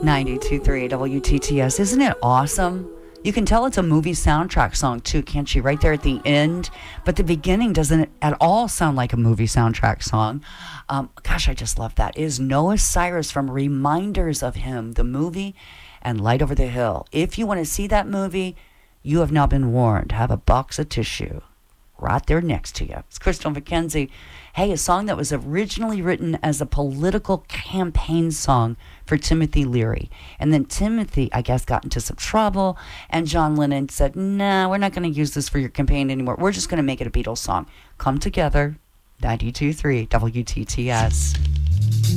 92.3 WTTS. Isn't it awesome? You can tell it's a movie soundtrack song too, can't you? Right there at the end. But the beginning doesn't at all sound like a movie soundtrack song. Gosh, I just love that. It is Noah Cyrus from Reminders of Him, the movie, and Light Over the Hill. If you want to see that movie, you have now been warned. Have a box of tissue right there next to you. It's Crystal McKenzie. Hey, a song that was originally written as a political campaign song for Timothy Leary. And then Timothy, I guess, got into some trouble. And John Lennon said, nah, we're not going to use this for your campaign anymore. We're just going to make it a Beatles song. Come Together, 92.3 WTTS.